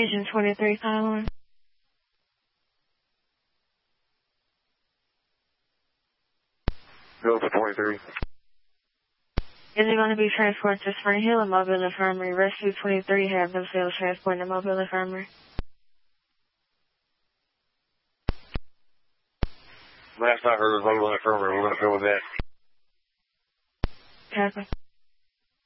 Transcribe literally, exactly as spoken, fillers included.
Agent twenty-three calling. Go for twenty-three. Is it going to be transported to Spring Hill or Mobile Infirmary? Rescue twenty-three have themselves transported to Mobile Infirmary. Last I heard was Mobile Infirmary. We're going to go with that. Copy.